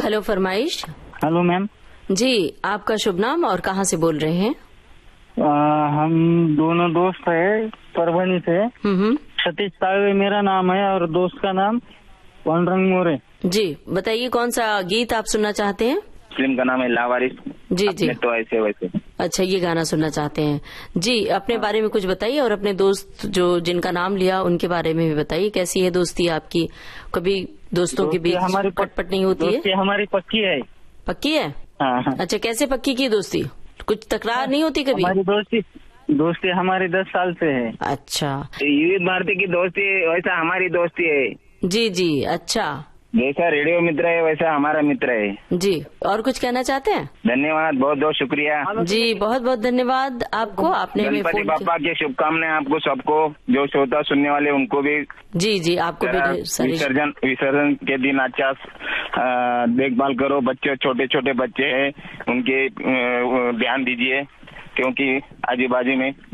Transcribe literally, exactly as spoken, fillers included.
Hello फरमाइश। Hello ma'am जी, आपका शुभ नाम और कहाँ से बोल रहे हैं? आ, हम दोनों दोस्त है परभनी से। हम्म। सतीश तावे मेरा नाम है और दोस्त का नाम पांडुरंग मोरे। जी, बताइए कौन सा गीत आप सुनना चाहते हैं? फिल्म का नाम है लावारिस। जी जी। तो ऐसे वैसे। अच्छा, ये गाना सुनना चाहते हैं जी। अपने बारे में कुछ बताइए और अपने दोस्त जो जिनका नाम लिया उनके बारे में भी बताइए। कैसी है दोस्ती आपकी? कभी दोस्तों के बीच हमारी पटपट नहीं होती है? दोस्ती हमारी पक्की है। पक्की है? हाँ। अच्छा, कैसे पक्की की दोस्ती? कुछ तकरार नहीं होती कभी? हमारी दोस्ती दोस्ती हमारी दस साल से है। अच्छा। युवित भारती की दोस्ती वैसा हमारी दोस्ती है। जी जी। अच्छा, जैसा रेडियो मित्र है वैसा हमारा मित्र है जी। और कुछ कहना चाहते हैं? धन्यवाद, बहुत बहुत शुक्रिया जी, बहुत बहुत धन्यवाद आपको। आपने हमें गणपति फोन बापा की शुभकामनाएं आपको सबको, जो श्रोता सुनने वाले उनको भी। जी जी, आपको भी सारी विसर्जन विसर्जन के दिन अच्छा देखभाल करो। बच्चे छोटे छोटे बच्चे हैं, उनके ध्यान दीजिए क्योंकि आजू बाजू में